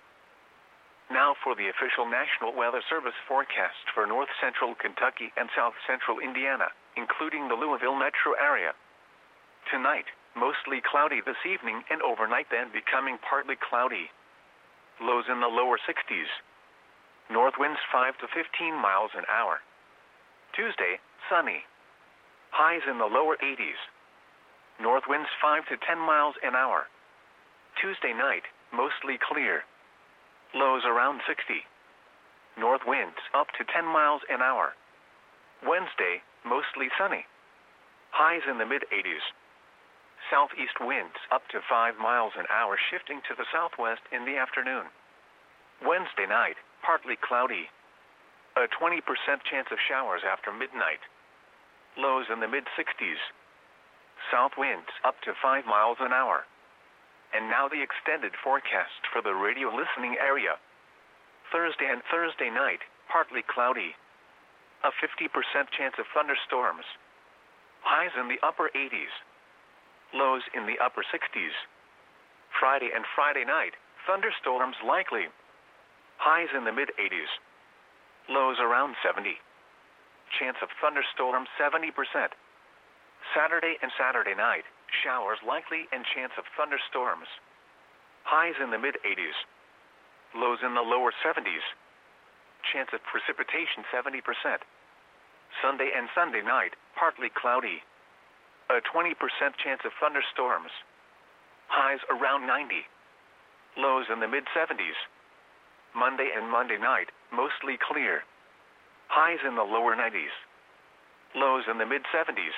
Now for the official National Weather Service forecast for north central Kentucky and south central Indiana, including the Louisville metro area. Tonight, mostly cloudy this evening and overnight, then becoming partly cloudy. Lows in the lower sixties. North winds five to fifteen miles an hour. Tuesday, sunny. Highs in the lower eighties. North winds five to ten miles an hour. Tuesday night, mostly clear. Lows around sixty. North winds up to ten miles an hour. Wednesday, mostly sunny. Highs in the mid eighties. Southeast winds up to five miles an hour, shifting to the southwest in the afternoon. Wednesday night, partly cloudy. A twenty percent chance of showers after midnight. Lows in the mid sixties. South winds up to five miles an hour. And now the extended forecast for the radio listening area. Thursday and Thursday night, partly cloudy. A fifty percent chance of thunderstorms. Highs in the upper eighties. Lows in the upper sixties. Friday and Friday night, thunderstorms likely. Highs in the mid eighties. Lows around seventy. Chance of thunderstorms seventy percent. Saturday and Saturday night, showers likely and chance of thunderstorms. Highs in the mid eighties. Lows in the lower seventies. Chance of precipitation seventy percent. Sunday and Sunday night, partly cloudy. A twenty percent chance of thunderstorms. Highs around ninety. Lows in the mid seventies. Monday and Monday night, mostly clear. Highs in the lower nineties. Lows in the mid seventies.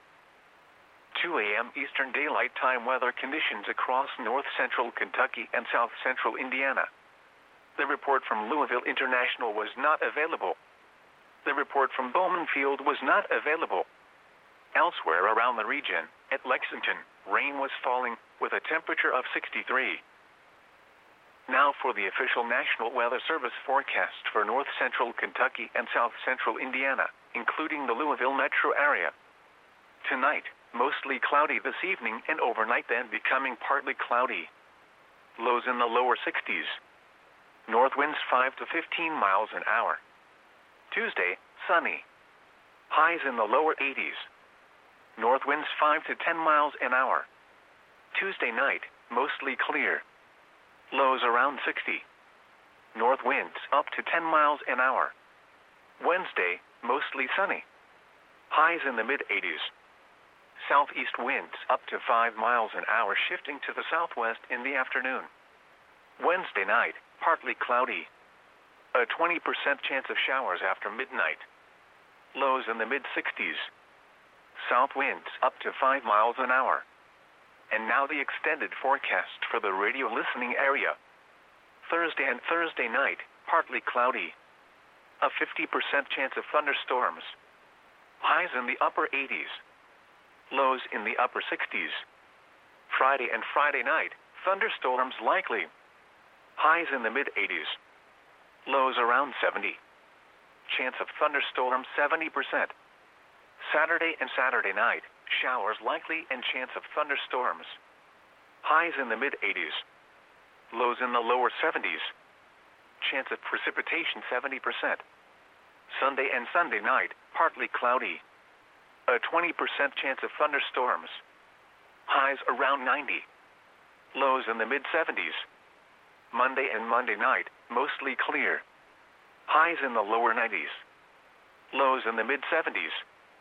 two a m Eastern Daylight Time weather conditions across north central Kentucky and south central Indiana. The report from Louisville International was not available. The report from Bowman Field was not available. Elsewhere around the region, at Lexington, rain was falling with a temperature of sixty-three. Now for the official National Weather Service forecast for north central Kentucky and south central Indiana, including the Louisville metro area. Tonight, mostly cloudy this evening and overnight, then becoming partly cloudy. Lows in the lower sixties. North winds five to fifteen miles an hour. Tuesday, sunny. Highs in the lower eighties. North winds five to ten miles an hour. Tuesday night, mostly clear. Lows around sixty. North winds up to ten miles an hour. Wednesday, mostly sunny. Highs in the mid eighties. Southeast winds up to five miles an hour, shifting to the southwest in the afternoon. Wednesday night, partly cloudy. A twenty percent chance of showers after midnight. Lows in the mid sixties. South winds up to five miles an hour. And now the extended forecast for the radio listening area. Thursday and Thursday night, partly cloudy. A fifty percent chance of thunderstorms. Highs in the upper eighties. Lows in the upper sixties. Friday and Friday night, thunderstorms likely. Highs in the mid eighties. Lows around seventy. Chance of thunderstorms seventy percent. Saturday and Saturday night, showers likely and chance of thunderstorms. Highs in the mid eighties. Lows in the lower seventies. Chance of precipitation seventy percent. Sunday and Sunday night, partly cloudy. A twenty percent chance of thunderstorms. Highs around ninety. Lows in the mid seventies. Monday and Monday night, mostly clear. Highs in the lower nineties. Lows in the mid seventies.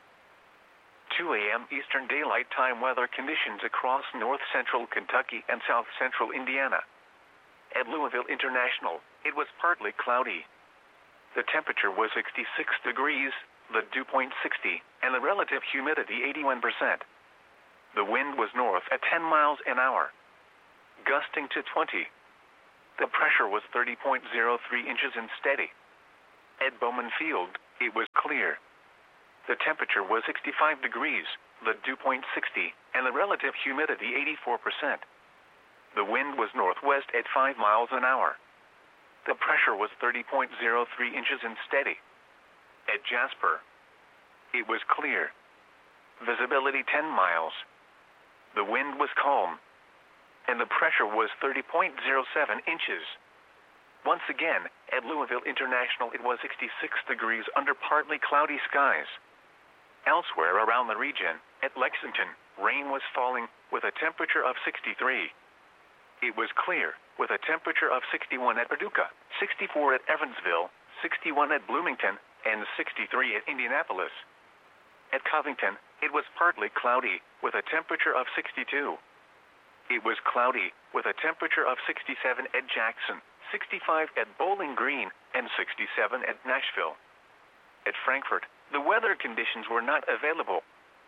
two a m Eastern Daylight Time weather conditions across north central Kentucky and south central Indiana. At Louisville International, it was partly cloudy. The temperature was sixty-six degrees, the dew point sixty, and the relative humidity eighty-one percent. The wind was north at ten miles an hour. gusting to twenty. The pressure was thirty point zero three inches and steady. At Bowman Field, it was clear. The temperature was sixty-five degrees, the dew point sixty, and the relative humidity eighty-four percent. The wind was northwest at five miles an hour. The pressure was thirty point zero three inches and steady. At Jasper, it was clear. Visibility ten miles. The wind was calm, and the pressure was thirty point zero seven inches. Once again, at Louisville International, it was sixty-six degrees under partly cloudy skies. Elsewhere around the region, at Lexington, rain was falling with a temperature of sixty-three. It was clear, with a temperature of sixty-one at Paducah, sixty-four at Evansville, sixty-one at Bloomington, and sixty-three at Indianapolis. At Covington, it was partly cloudy, with a temperature of sixty-two. It was cloudy, with a temperature of sixty-seven at Jackson, sixty-five at Bowling Green, and sixty-seven at Nashville. At Frankfort, the weather conditions were not available.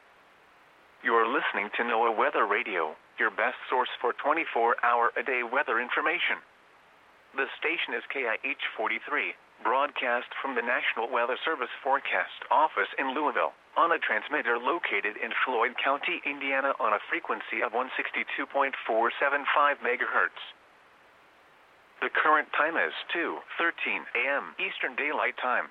You are listening to NOAA Weather Radio, your best source for twenty-four hour a day weather information. The station is K I H forty-three, broadcast from the National Weather Service Forecast Office in Louisville, on a transmitter located in Floyd County, Indiana, on a frequency of one sixty-two point four seven five megahertz. The current time is two thirteen a m Eastern Daylight Time.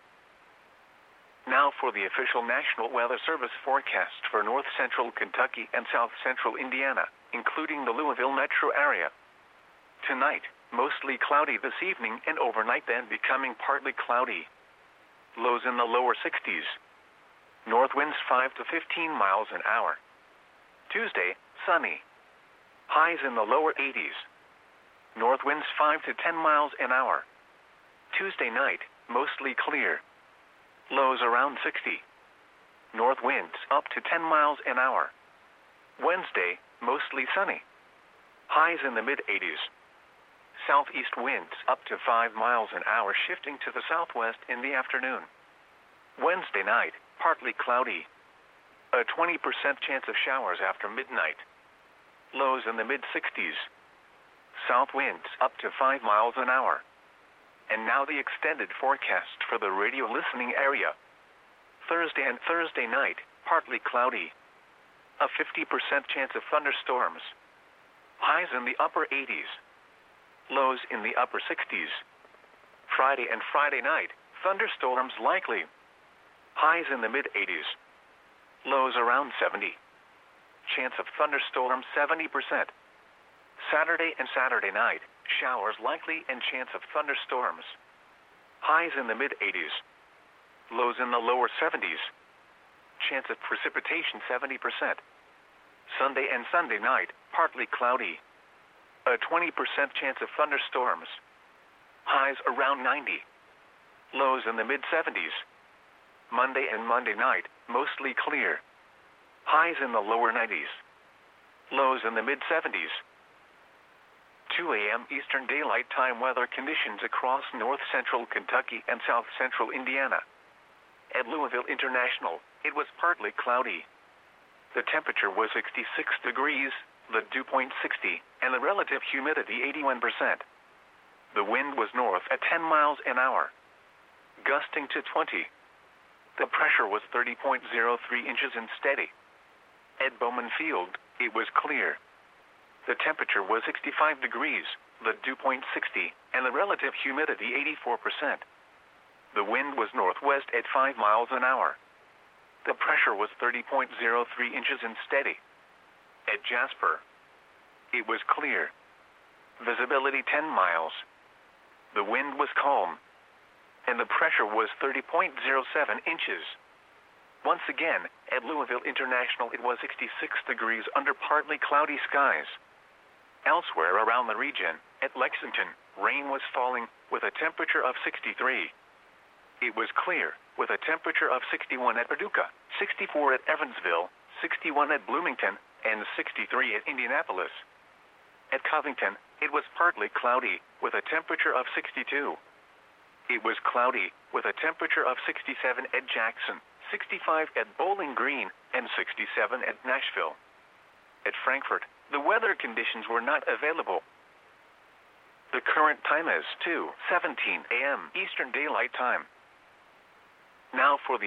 Now for the official National Weather Service forecast for north central Kentucky and south central Indiana, including the Louisville metro area. Tonight, mostly cloudy this evening and overnight, then becoming partly cloudy. Lows in the lower sixties. North winds five to fifteen miles an hour. Tuesday, sunny. Highs in the lower eighties. North winds five to ten miles an hour. Tuesday night, mostly clear. Lows around sixty. North winds up to ten miles an hour. Wednesday, mostly sunny. Highs in the mid eighties. Southeast winds up to five miles an hour, shifting to the southwest in the afternoon. Wednesday night, partly cloudy. A twenty percent chance of showers after midnight. Lows in the mid sixties. South winds up to five miles an hour. And now the extended forecast for the radio listening area. Thursday and Thursday night, partly cloudy. A fifty percent chance of thunderstorms. Highs in the upper eighties. Lows in the upper sixties. Friday and Friday night, thunderstorms likely. Highs in the mid eighties. Lows around seventy. Chance of thunderstorms seventy percent. Saturday and Saturday night, showers likely and chance of thunderstorms. Highs in the mid eighties. Lows in the lower seventies. Chance of precipitation seventy percent. Sunday and Sunday night, partly cloudy. A twenty percent chance of thunderstorms. Highs around ninety. Lows in the mid seventies. Monday and Monday night, mostly clear. Highs in the lower nineties. Lows in the mid seventies. two a m Eastern Daylight Time weather conditions across north central Kentucky and south central Indiana. At Louisville International, it was partly cloudy. The temperature was sixty-six degrees, the dew point sixty, and the relative humidity eighty-one percent. The wind was north at ten miles an hour, gusting to twenty. The pressure was thirty point zero three inches and steady. At Bowman Field, it was clear. The temperature was sixty-five degrees, the dew point sixty, and the relative humidity eighty-four percent. The wind was northwest at five miles an hour. The pressure was thirty point zero three inches and steady. At Jasper, it was clear. Visibility ten miles. The wind was calm, and the pressure was thirty point zero seven inches. Once again, at Louisville International, it was sixty-six degrees under partly cloudy skies. Elsewhere around the region, at Lexington, rain was falling with a temperature of sixty-three. It was clear, with a temperature of sixty-one at Paducah, sixty-four at Evansville, sixty-one at Bloomington, and sixty-three at Indianapolis. At Covington, it was partly cloudy, with a temperature of sixty-two. It was cloudy, with a temperature of sixty-seven at Jackson, sixty-five at Bowling Green, and sixty-seven at Nashville. At Frankfort, the weather conditions were not available. The current time is two seventeen a m Eastern Daylight Time. Now for the